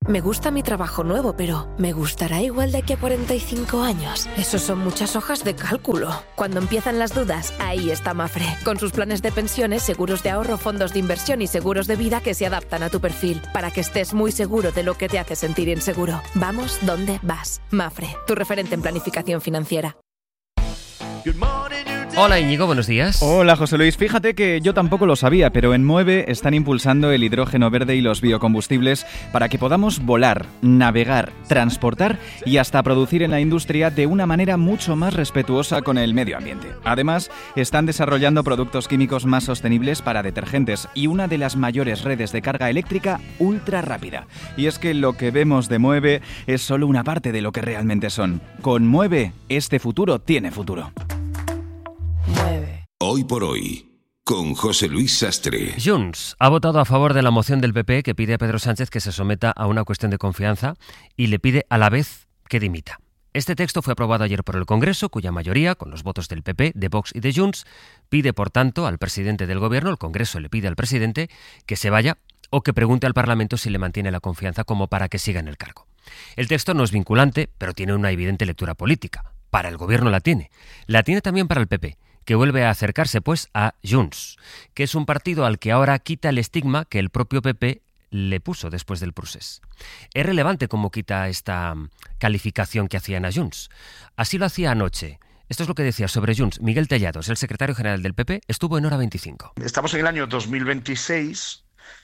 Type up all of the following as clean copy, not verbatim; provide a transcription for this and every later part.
Me gusta mi trabajo nuevo, pero ¿me gustará igual de aquí a 45 años? Eso son muchas hojas de cálculo. Cuando empiezan las dudas, ahí está Mapfre. Con sus planes de pensiones, seguros de ahorro, fondos de inversión y seguros de vida que se adaptan a tu perfil, para que estés muy seguro de lo que te hace sentir inseguro. Vamos donde vas. Mapfre, tu referente en planificación financiera. Hola Íñigo, buenos días. Hola José Luis, fíjate que yo tampoco lo sabía, pero en Mueve están impulsando el hidrógeno verde y los biocombustibles para que podamos volar, navegar, transportar y hasta producir en la industria de una manera mucho más respetuosa con el medio ambiente. Además, están desarrollando productos químicos más sostenibles para detergentes y una de las mayores redes de carga eléctrica ultra rápida. Y es que lo que vemos de Mueve es solo una parte de lo que realmente son. Con Mueve, este futuro tiene futuro. Hoy por hoy, con José Luis Sastre. Junts ha votado a favor de la moción del PP que pide a Pedro Sánchez que se someta a una cuestión de confianza y le pide a la vez que dimita. Este texto fue aprobado ayer por el Congreso, cuya mayoría, con los votos del PP, de Vox y de Junts, pide por tanto al presidente del Gobierno, el Congreso le pide al presidente que se vaya o que pregunte al Parlamento si le mantiene la confianza como para que siga en el cargo. El texto no es vinculante, pero tiene una evidente lectura política. Para el Gobierno la tiene. La tiene también para el PP, que vuelve a acercarse pues a Junts, que es un partido al que ahora quita el estigma que el propio PP le puso después del procés. Es relevante cómo quita esta calificación que hacían a Junts. Así lo hacía anoche. Esto es lo que decía sobre Junts Miguel Tellados, el secretario general del PP, estuvo en Hora 25. Estamos en el año 2026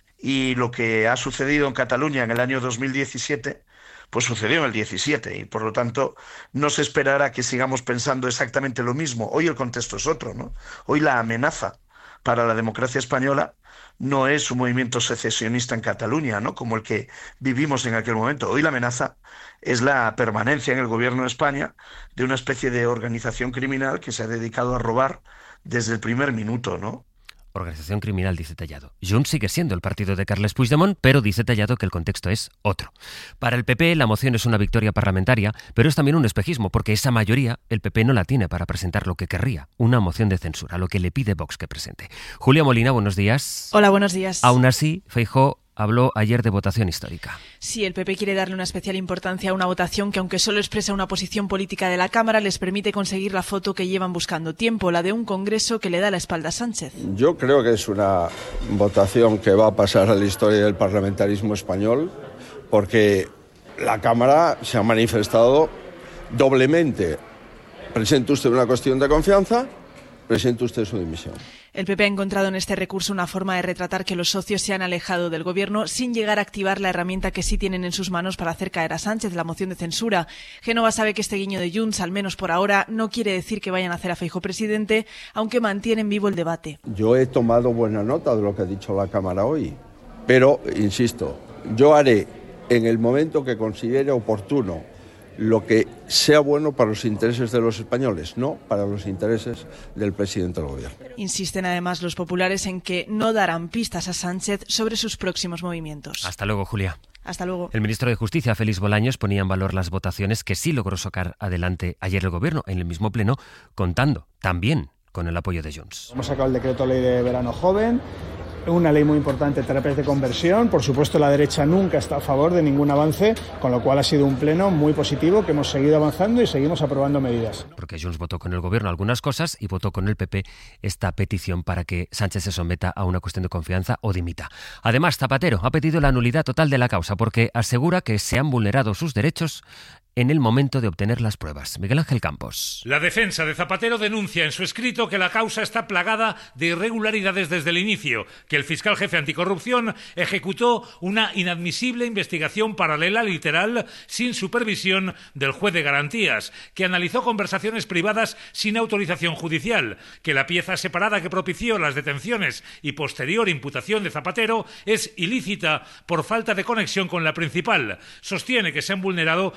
y lo que ha sucedido en Cataluña en el año 2017 pues sucedió en el 17 y por lo tanto no se esperará que sigamos pensando exactamente lo mismo. Hoy el contexto es otro, ¿no? Hoy la amenaza para la democracia española no es un movimiento secesionista en Cataluña, ¿no? Como el que vivimos en aquel momento. Hoy la amenaza es la permanencia en el gobierno de España de una especie de organización criminal que se ha dedicado a robar desde el primer minuto, ¿no? Organización criminal, dice Tellado. Junts sigue siendo el partido de Carles Puigdemont, pero dice Tellado que el contexto es otro. Para el PP la moción es una victoria parlamentaria, pero es también un espejismo, porque esa mayoría el PP no la tiene para presentar lo que querría, una moción de censura, lo que le pide Vox que presente. Julia Molina, buenos días. Hola, buenos días. Aún así, Feijóo habló ayer de votación histórica. Sí, el PP quiere darle una especial importancia a una votación que, aunque solo expresa una posición política de la Cámara, les permite conseguir la foto que llevan buscando tiempo, la de un Congreso que le da la espalda a Sánchez. Yo creo que es una votación que va a pasar a la historia del parlamentarismo español, porque la Cámara se ha manifestado doblemente. Presente usted una cuestión de confianza, presente usted su dimisión. El PP ha encontrado en este recurso una forma de retratar que los socios se han alejado del Gobierno sin llegar a activar la herramienta que sí tienen en sus manos para hacer caer a Sánchez, la moción de censura. Génova sabe que este guiño de Junts, al menos por ahora, no quiere decir que vayan a hacer a Feijóo presidente, aunque mantienen vivo el debate. Yo he tomado buena nota de lo que ha dicho la Cámara hoy, pero, insisto, yo haré en el momento que considere oportuno lo que sea bueno para los intereses de los españoles, no para los intereses del presidente del Gobierno. Insisten además los populares en que no darán pistas a Sánchez sobre sus próximos movimientos. Hasta luego, Julia. Hasta luego. El ministro de Justicia, Félix Bolaños, ponía en valor las votaciones que sí logró sacar adelante ayer el Gobierno en el mismo pleno, contando también con el apoyo de Junts. Hemos sacado el decreto ley de verano joven, una ley muy importante, terapias de conversión. Por supuesto, la derecha nunca está a favor de ningún avance, con lo cual ha sido un pleno muy positivo, que hemos seguido avanzando y seguimos aprobando medidas. Porque Junts votó con el Gobierno algunas cosas y votó con el PP esta petición para que Sánchez se someta a una cuestión de confianza o dimita. Además, Zapatero ha pedido la nulidad total de la causa porque asegura que se han vulnerado sus derechos en el momento de obtener las pruebas. Miguel Ángel Campos. La defensa de Zapatero denuncia en su escrito que la causa está plagada de irregularidades desde el inicio, que el fiscal jefe anticorrupción ejecutó una inadmisible investigación paralela literal sin supervisión del juez de garantías, que analizó conversaciones privadas sin autorización judicial, que la pieza separada que propició las detenciones y posterior imputación de Zapatero es ilícita por falta de conexión con la principal. Sostiene que se han vulnerado sus derechos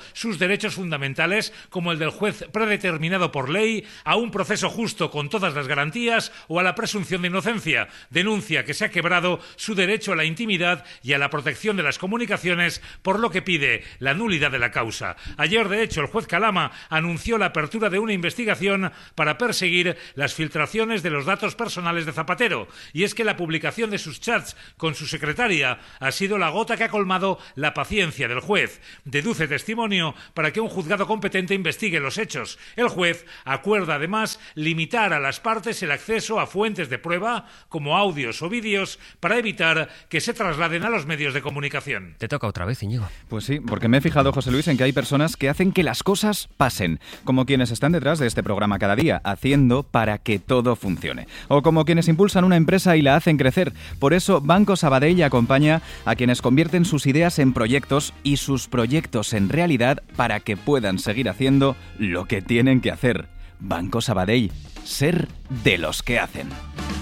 derechos fundamentales como el del juez predeterminado por ley, a un proceso justo con todas las garantías o a la presunción de inocencia. Denuncia que se ha quebrado su derecho a la intimidad y a la protección de las comunicaciones, por lo que pide la nulidad de la causa. Ayer, de hecho, el juez Calama anunció la apertura de una investigación para perseguir las filtraciones de los datos personales de Zapatero. Y es que la publicación de sus chats con su secretaria ha sido la gota que ha colmado la paciencia del juez. Deduce testimonio para que un juzgado competente investigue los hechos. El juez acuerda además limitar a las partes el acceso a fuentes de prueba como audios o vídeos para evitar que se trasladen a los medios de comunicación. Te toca otra vez, Íñigo. Pues sí, porque me he fijado, José Luis, en que hay personas que hacen que las cosas pasen, como quienes están detrás de este programa cada día, haciendo para que todo funcione. O como quienes impulsan una empresa y la hacen crecer. Por eso, Banco Sabadell acompaña a quienes convierten sus ideas en proyectos y sus proyectos en realidad para que puedan seguir haciendo lo que tienen que hacer. Banco Sabadell, ser de los que hacen.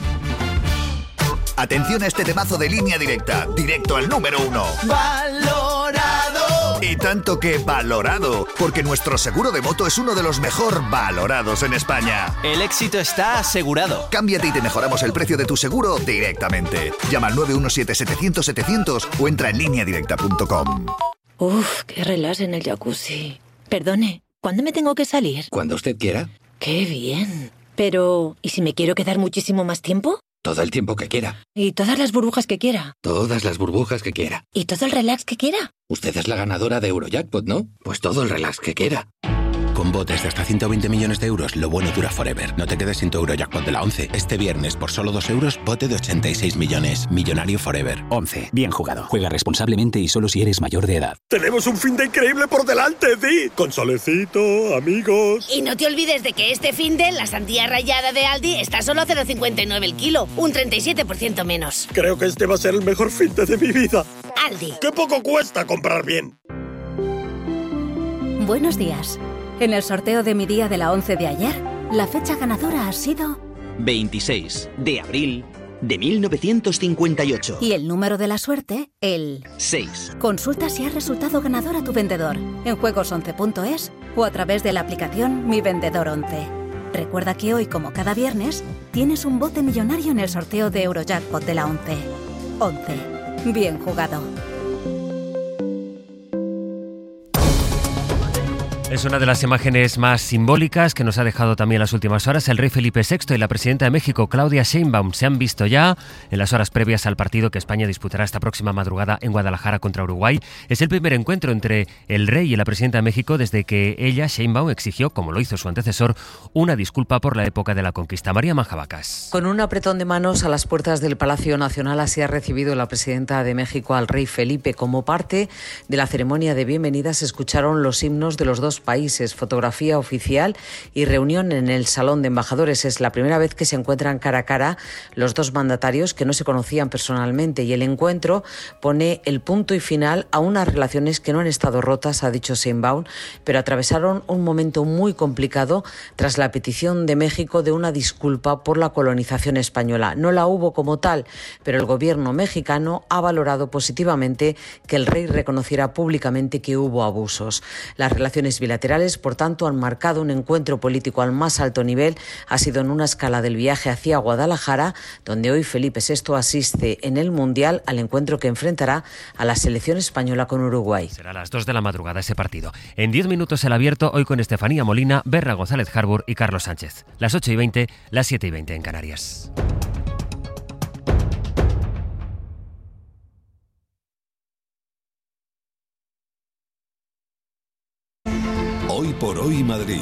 Atención a este temazo de Línea Directa, directo al número 1. ¡Valorado! Y tanto que valorado, porque nuestro seguro de moto es uno de los mejor valorados en España. El éxito está asegurado. Cámbiate y te mejoramos el precio de tu seguro directamente. Llama al 917-700-700 o entra en lineadirecta.com. Uf, qué relax en el jacuzzi. Perdone, ¿cuándo me tengo que salir? Cuando usted quiera. ¡Qué bien! Pero, ¿y si me quiero quedar muchísimo más tiempo? Todo el tiempo que quiera. ¿Y todas las burbujas que quiera? Todas las burbujas que quiera. ¿Y todo el relax que quiera? Usted es la ganadora de Eurojackpot, ¿no? Pues todo el relax que quiera. Con botes de hasta 120 millones de euros, lo bueno dura forever. No te quedes sin tu Eurojackpot de la 11. Este viernes, por solo 2 euros, bote de 86 millones. Millonario forever. 11. Bien jugado. Juega responsablemente y solo si eres mayor de edad. Tenemos un fin de increíble por delante, Di. Con solecito, amigos. Y no te olvides de que este fin de la sandía rallada de Aldi está solo a 0,59 el kilo. Un 37% menos. Creo que este va a ser el mejor fin de mi vida. Aldi. ¡Qué poco cuesta comprar bien! Buenos días. En el sorteo de mi día de la 11 de ayer, la fecha ganadora ha sido 26 de abril de 1958. Y el número de la suerte, el 6. Consulta si has resultado ganador a tu vendedor en juegos11.es o a través de la aplicación Mi Vendedor 11. Recuerda que hoy, como cada viernes, tienes un bote millonario en el sorteo de Eurojackpot de la 11. 11. Bien jugado. Es una de las imágenes más simbólicas que nos ha dejado también las últimas horas. El rey Felipe VI y la presidenta de México, Claudia Sheinbaum, se han visto ya en las horas previas al partido que España disputará esta próxima madrugada en Guadalajara contra Uruguay. Es el primer encuentro entre el rey y la presidenta de México desde que ella, Sheinbaum, exigió, como lo hizo su antecesor, una disculpa por la época de la conquista. María Manjabacas. Con un apretón de manos a las puertas del Palacio Nacional, así ha recibido la presidenta de México al rey Felipe. Como parte de la ceremonia de bienvenida se escucharon los himnos de los dos países, fotografía oficial y reunión en el Salón de Embajadores. Es la primera vez que se encuentran cara a cara los dos mandatarios que no se conocían personalmente, y el encuentro pone el punto y final a unas relaciones que no han estado rotas, ha dicho Sheinbaum, pero atravesaron un momento muy complicado tras la petición de México de una disculpa por la colonización española. No la hubo como tal, pero el gobierno mexicano ha valorado positivamente que el rey reconociera públicamente que hubo abusos. Las relaciones bilaterales, por tanto, han marcado un encuentro político al más alto nivel. Ha sido en una escala del viaje hacia Guadalajara, donde hoy Felipe VI asiste en el Mundial al encuentro que enfrentará a la selección española con Uruguay. Será a las 2 de la madrugada ese partido. En 10 minutos el abierto, hoy con Estefanía Molina, Berra González Harbour y Carlos Sánchez. Las 8:20, las 7:20 en Canarias. Hoy por hoy Madrid.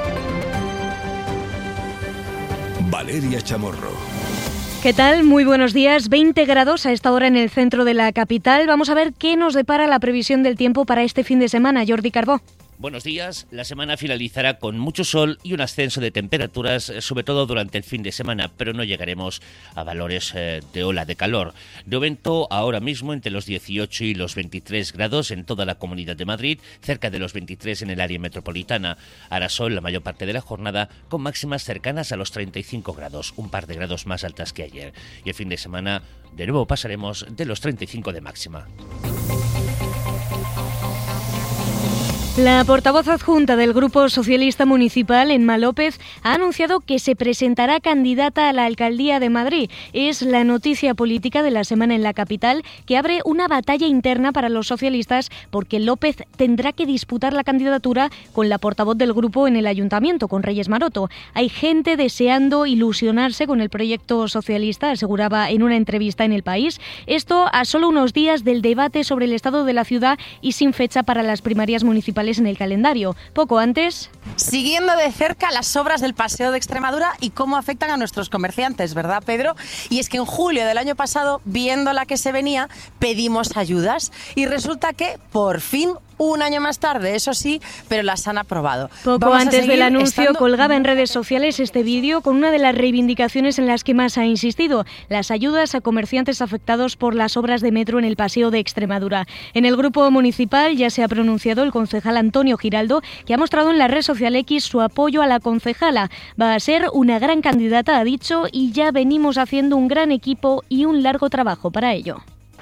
Valeria Chamorro. ¿Qué tal? Muy buenos días. 20 grados a esta hora en el centro de la capital. Vamos a ver qué nos depara la previsión del tiempo para este fin de semana. Jordi Carbó. Buenos días. La semana finalizará con mucho sol y un ascenso de temperaturas, sobre todo durante el fin de semana, pero no llegaremos a valores de ola de calor. De momento, ahora mismo entre los 18 y los 23 grados en toda la Comunidad de Madrid, cerca de los 23 en el área metropolitana. Hará sol la mayor parte de la jornada, con máximas cercanas a los 35 grados, un par de grados más altas que ayer. Y el fin de semana, de nuevo pasaremos de los 35 de máxima. La portavoz adjunta del Grupo Socialista Municipal, Emma López, ha anunciado que se presentará candidata a la Alcaldía de Madrid. Es la noticia política de la semana en la capital, que abre una batalla interna para los socialistas porque López tendrá que disputar la candidatura con la portavoz del grupo en el Ayuntamiento, con Reyes Maroto. Hay gente deseando ilusionarse con el proyecto socialista, aseguraba en una entrevista en El País. Esto a solo unos días del debate sobre el estado de la ciudad y sin fecha para las primarias municipales en el calendario. Poco antes... Siguiendo de cerca las obras del Paseo de Extremadura y cómo afectan a nuestros comerciantes, ¿verdad, Pedro? Y es que en julio del año pasado, viendo la que se venía, pedimos ayudas y resulta que, por fin, un año más tarde, eso sí, pero las han aprobado. Poco antes del anuncio colgaba en redes sociales este vídeo con una de las reivindicaciones en las que más ha insistido, las ayudas a comerciantes afectados por las obras de metro en el Paseo de Extremadura. En el grupo municipal ya se ha pronunciado el concejal Antonio Giraldo, que ha mostrado en la red social X su apoyo a la concejala. Va a ser una gran candidata, ha dicho, y ya venimos haciendo un gran equipo y un largo trabajo para ello.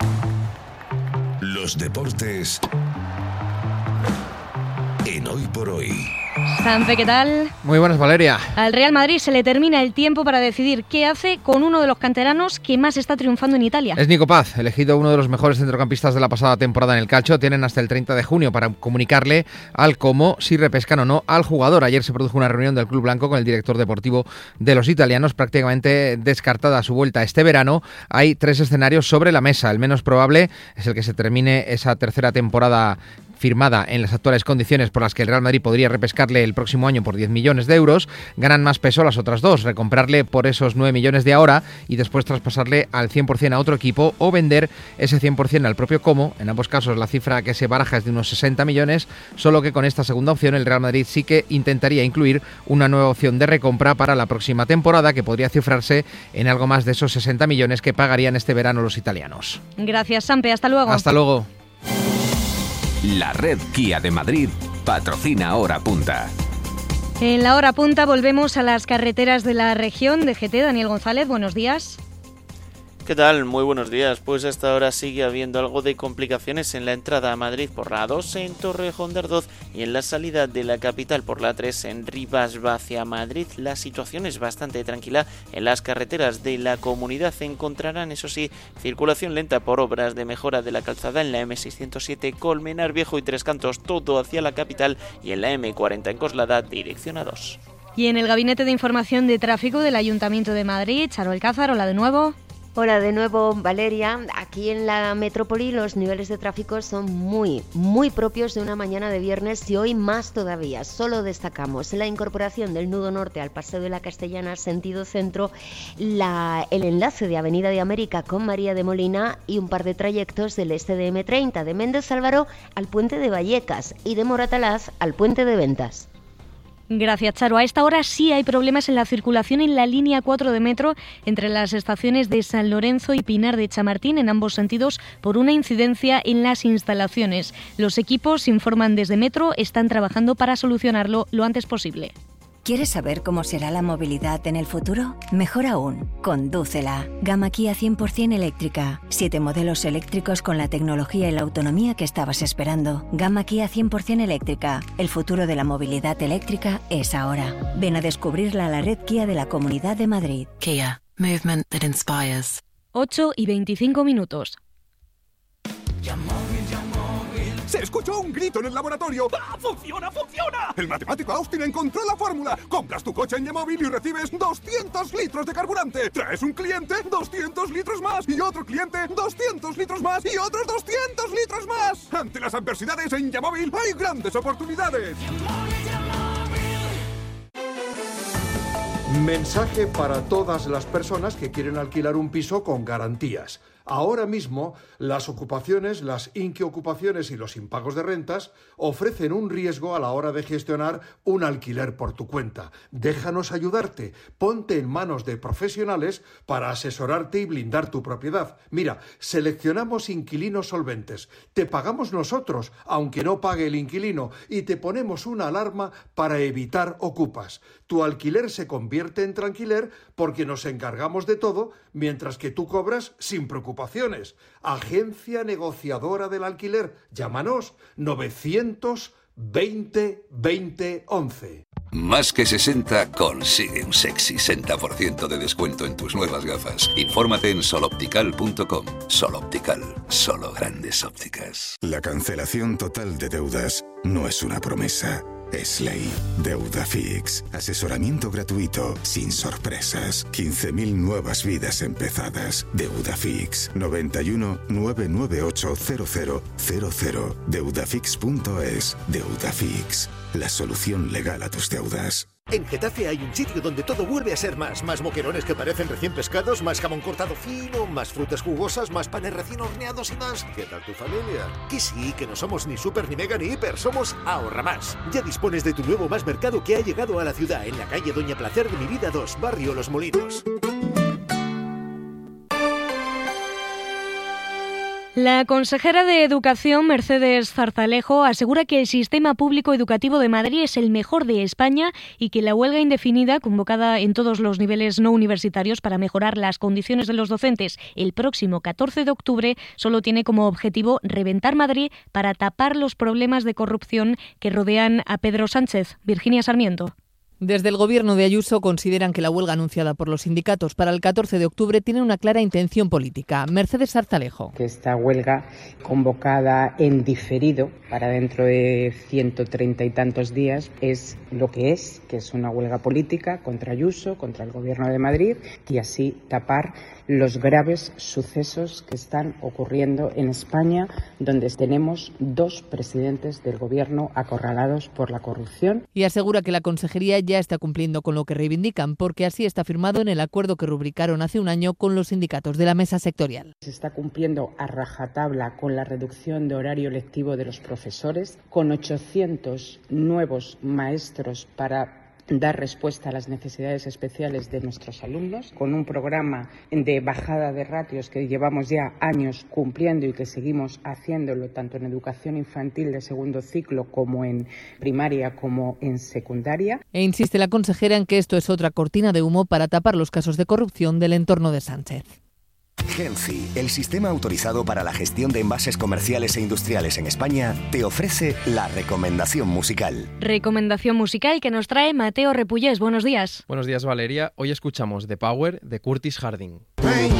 Los deportes en Hoy por Hoy. Sanfe, ¿qué tal? Muy buenas, Valeria. Al Real Madrid se le termina el tiempo para decidir qué hace con uno de los canteranos que más está triunfando en Italia. Es Nico Paz, elegido uno de los mejores centrocampistas de la pasada temporada en el calcio. Tienen hasta el 30 de junio para comunicarle al cómo, si repescan o no al jugador. Ayer se produjo una reunión del Club Blanco con el director deportivo de los italianos, prácticamente descartada su vuelta este verano. Hay 3 escenarios sobre la mesa. El menos probable es el que se termine esa tercera temporada firmada en las actuales condiciones por las que el Real Madrid podría repescarle el próximo año por 10 millones de euros. Ganan más peso las otras dos, recomprarle por esos 9 millones de ahora y después traspasarle al 100% a otro equipo o vender ese 100% al propio Como. En ambos casos la cifra que se baraja es de unos 60 millones, solo que con esta segunda opción el Real Madrid sí que intentaría incluir una nueva opción de recompra para la próxima temporada que podría cifrarse en algo más de esos 60 millones que pagarían este verano los italianos. Gracias, Sampe. Hasta luego. Hasta luego. La red Kia de Madrid patrocina Hora Punta. En la Hora Punta volvemos a las carreteras de la región. DGT, Daniel González, buenos días. ¿Qué tal? Muy buenos días. Pues hasta ahora sigue habiendo algo de complicaciones en la entrada a Madrid por la A2 en Torrejón de Ardoz y en la salida de la capital por la A3 en Rivas hacia Madrid. La situación es bastante tranquila. En las carreteras de la comunidad encontrarán, eso sí, circulación lenta por obras de mejora de la calzada en la M607 Colmenar Viejo y Tres Cantos, todo hacia la capital, y en la M40 en Coslada, dirección A2. Y en el Gabinete de Información de Tráfico del Ayuntamiento de Madrid, Charo Alcázar, hola de nuevo. Hola de nuevo, Valeria. Aquí en la metrópoli los niveles de tráfico son muy propios de una mañana de viernes y hoy más todavía. Solo destacamos la incorporación del nudo norte al Paseo de la Castellana sentido centro, el enlace de Avenida de América con María de Molina y un par de trayectos del este de M30, de Méndez Álvaro al puente de Vallecas y de Moratalaz al puente de Ventas. Gracias, Charo. A esta hora sí hay problemas en la circulación en la línea 4 de metro entre las estaciones de San Lorenzo y Pinar de Chamartín en ambos sentidos por una incidencia en las instalaciones. Los equipos, informan desde Metro, están trabajando para solucionarlo lo antes posible. ¿Quieres saber cómo será la movilidad en el futuro? Mejor aún, condúcela. Gama Kia 100% eléctrica. 7 modelos eléctricos con la tecnología y la autonomía que estabas esperando. Gama Kia 100% eléctrica. El futuro de la movilidad eléctrica es ahora. Ven a descubrirla a la red Kia de la Comunidad de Madrid. Kia. Movement that inspires. 8:25. ¡Se escuchó un grito en el laboratorio! ¡Ah, funciona, funciona! El matemático Austin encontró la fórmula. Compras tu coche en Yamóvil y recibes 200 litros de carburante. Traes un cliente, 200 litros más. Y otro cliente, 200 litros más. Y otros 200 litros más. Ante las adversidades en Yamóvil hay grandes oportunidades. Mensaje para todas las personas que quieren alquilar un piso con garantías. Ahora mismo, las ocupaciones, las inquiocupaciones y los impagos de rentas ofrecen un riesgo a la hora de gestionar un alquiler por tu cuenta. Déjanos ayudarte. Ponte en manos de profesionales para asesorarte y blindar tu propiedad. Mira, seleccionamos inquilinos solventes. Te pagamos nosotros, aunque no pague el inquilino, y te ponemos una alarma para evitar ocupas. Tu alquiler se convierte en tranquiler porque nos encargamos de todo, mientras que tú cobras sin preocupaciones. Agencia negociadora del alquiler. Llámanos 900 20 20 11. Más que 60 consigue un sexy 60% de descuento en tus nuevas gafas. Infórmate en soloptical.com. Soloptical, solo grandes ópticas. La cancelación total de deudas no es una promesa. Es ley. Deudafix. Asesoramiento gratuito, sin sorpresas. 15.000 nuevas vidas empezadas. Deudafix. 91 998 0000. Deudafix.es. Deudafix. La solución legal a tus deudas. En Getafe hay un sitio donde todo vuelve a ser más. Más moquerones que parecen recién pescados, más jamón cortado fino, más frutas jugosas, más panes recién horneados y más. ¿Qué tal tu familia? Que sí, que no somos ni super, ni mega, ni hiper. Somos Ahorra Más. Ya dispones de tu nuevo Más Mercado que ha llegado a la ciudad, en la calle Doña Placer de Mi Vida 2, barrio Los Molinos. La consejera de Educación, Mercedes Zarzalejo, asegura que el sistema público educativo de Madrid es el mejor de España y que la huelga indefinida, convocada en todos los niveles no universitarios para mejorar las condiciones de los docentes el próximo 14 de octubre, solo tiene como objetivo reventar Madrid para tapar los problemas de corrupción que rodean a Pedro Sánchez. Virginia Sarmiento. Desde el gobierno de Ayuso consideran que la huelga anunciada por los sindicatos para el 14 de octubre tiene una clara intención política. Mercedes Zarzalejo. Que esta huelga convocada en diferido para dentro de 130 y tantos días es lo que es una huelga política contra Ayuso, contra el gobierno de Madrid y así tapar los graves sucesos que están ocurriendo en España, donde tenemos 2 presidentes del gobierno acorralados por la corrupción. Y asegura que la consejería ya está cumpliendo con lo que reivindican, porque así está firmado en el acuerdo que rubricaron hace un año con los sindicatos de la mesa sectorial. Se está cumpliendo a rajatabla con la reducción de horario lectivo de los profesores, con 800 nuevos maestros para dar respuesta a las necesidades especiales de nuestros alumnos, con un programa de bajada de ratios que llevamos ya años cumpliendo y que seguimos haciéndolo tanto en educación infantil de segundo ciclo como en primaria como en secundaria. E insiste la consejera en que esto es otra cortina de humo para tapar los casos de corrupción del entorno de Sánchez. Genci, el sistema autorizado para la gestión de envases comerciales e industriales en España, te ofrece la recomendación musical. Recomendación musical que nos trae Mateo Repullés. Buenos días. Buenos días, Valeria. Hoy escuchamos The Power de Curtis Harding.